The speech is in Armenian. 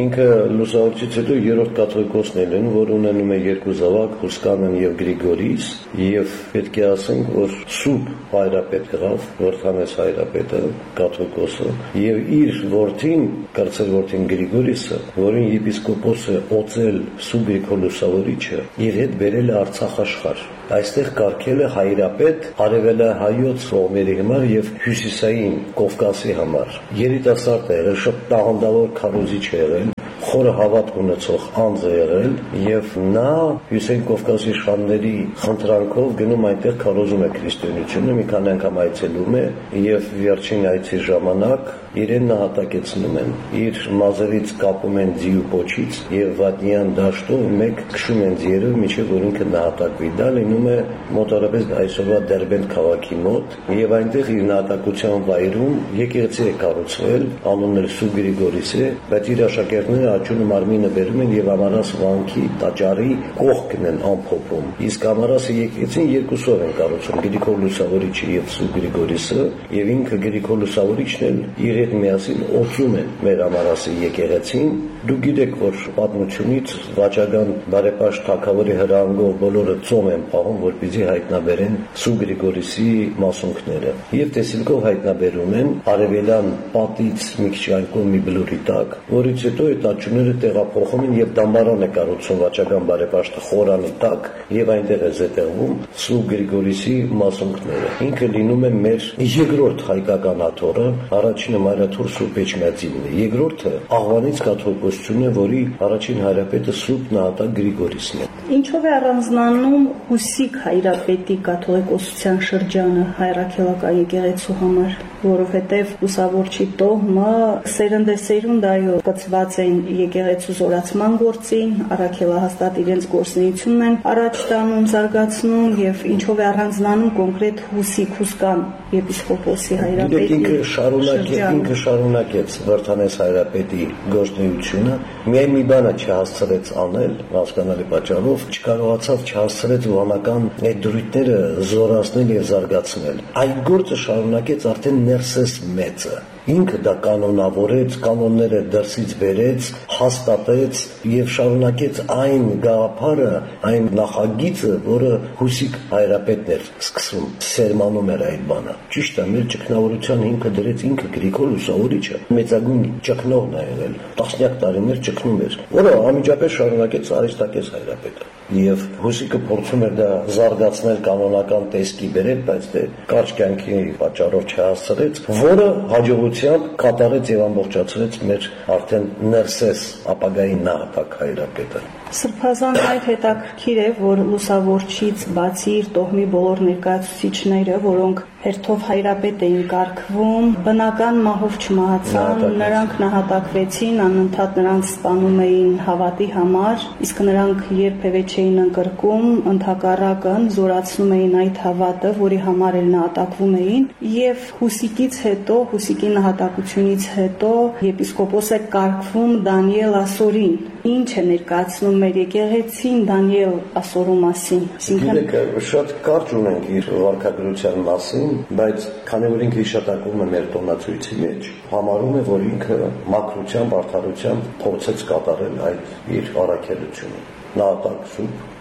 ինքը լուսավորչից հետո երրորդ կաթողիկոսն են, որ ունենում է երկու զավակ, Հուսկանն եւ Գրիգորիս, եւ պետք է ասենք, որ Սուրբ Հայրապետ եղավ, Վրթանես Հայրապետը, կաթողիկոսը, եւ իր որդին, կարծել որդին Գրիգորիսը, որին եպիսկոպոսը օծել Սուրբ Գրիգոր Լուսավորիչը, իր հետ բերել է Արցախ աշխարհ։ Այստեղ կարգել է հայրապետ արևելահայոց կողմերի համար եւ հյուսիսային Կովկասի համար։ Երիտասարդ է եղել, շատ տաղանդավոր քարոզիչ է եղել, խորը հավատք ունեցող անձ է եղել եւ նա Հյուսիսային Կովկասի իշխանների խնդրանքով գնում այնտեղ քարոզում է քրիստոնեությունը, մի քանի անգամ այցելում է եւ վերջին այցի ժամանակ իրեն նահատակեցնում են, իր մազերից կապում են ձիու պոչից եւ վատնյան դաշտով մեկ քշում են ձիերով միջև որ ինքը նահատակվի։ Դա լինում է մոտավորապես այսօրվա Դերբենդ քաղաքի մոտ եւ այնտեղ իր նահատակության վայրում եկեղեցի է կառուցվել, անունն էլ Սուրբ Գրիգորիս է, բայց իր աշակերտները աճուն մարմինը բերում են եւ Ամարաս վանքի տաճարի կողքն են ամփոփում։ Իսկ Ամարասի եկեղեցին երկուսով են կառուցում՝ Գրիգոր Լուսավորիչը եւ Սուրբ Գրիգորիսը, եւ ինքը Գրիգոր Լուսավորիչն էլ իր հետ միասին օծում են մեր Ամարասի եկեղեցին։ Դուք գիտեք, որ պատմությունից վաճական բարեպաշտ թագավորի հրահանգով բոլորը ծոմ են պահում, որպեսզի հայտնաբերեն Սուրբ Գրիգորիսի մասունքները։ Եվ տեսիլքով հայտնաբերում են արևելյան պատից մի քիչ այն կողմի բլուրի տակ, որից հետո այդ աճուները տեղափոխում են եւ դամբարան է կառուցում վաճական բարեպաշտը խորանի տակ եւ այնտեղ է զետեղվում Սուրբ Գրիգորիսի մասունքները։ Ինքը լինում է մեր երկրորդ հայկական աթոռը, առաջինը Մայրաթուր Սուրբ Էջմիածինն է, երկրորդը Աղվանից կաթողիկոսությունն է, որի առաջին հայրապետը Սուրբ Նահատակ Գրիգորիսն է։ Ինչով է առանձնանում Հուսիկ Հայրապետի կաթողիկոսության շրջանը հայրաքելական եկեղեցու համար, որովհետև Լուսավորչի տոհմը սերնդեսերունդ այո կցված են եկեղեցու զորացման գործին, առաքելահաստատ իրենց գործունեությունն են առաջ տանում, զարգացնում եւ ինչով է առանձնանում կոնկրետ Հուսիկ Հուսկան եպիսկոպոսի հայրապետի։ Ինքը շարունակեց Վրթանես հայրապետի գործունեությունը, միայն մի բանը չհասցրեց անել, հասկանալի պատճառով չհասցրեց վանական այդ դրույթները զորացնել եւ զարգացնել։ Այդ գործը շարունակեց արդեն Ներսես մեծը։ Ինքը դա կանոնավորեց, կանոնները դրսից բերեց, հաստատեց եւ շարունակեց այն գաղափարը, այն նախագիծը, որը Հուսիկ հայրապետն էր սկսում, սերմանում էր այդ բանը։ Ճիշտ է, մեր ճգնավորության հիմքը դրեց ինքը Գրիգոր Լուսավորիչը, մեծագույն ճգնողն է եղել, տասնյակ տարիներ ճգնում էր, որը անմիջապես շարունակեց Արիստակես հայրապետը։ Եվ Հուսիկը փորձում էր դա զարգացնել կանոնական տեսքի բերել, բայց դե կարճ կյանքի պատճառով չհասցրեց, որը հաջողությամբ կատարեց եւ ամբողջացրեց մեր արդեն Ներսես ապագայի Նահատակ հայրապետը։ Սրբազան այդ հետաքրքիր է, որ Լուսավորչից բացի իր տոհմի բոլոր ներկայացուցիչները, որոնք հերթով հայրապետ էին կարգվում, բնական մահով չմահացան, նրանք նահատակվեցին, անընդհատ նրանց սպանում էին հավատի համար, իսկ նրանք երբևէ չէին ընկրկում, ընդհակառակն զորացնում էին այդ հավատը, որի համար էլ նահատակվում էին, եւ Հուսիկից հետո, Հուսիկի նահատակությունից հետո եպիսկոպոս է կարգվում Դանիել Ասորին։ Ինչ է ներկայացնում մեր եկեղեցին Դանիել Ասորու մասին։ Գիտեք, շատ կարճ ունենք իր վարքագրության մասին, բայց քանի որ ինքը հիշատակվում է մեր տոնացույցի մեջ, համարում է, որ ինքը մաքրությամբ, արդարությամբ փորձեց կատարել այդ իր առաքելությունը։ Նահատակ Սուրբ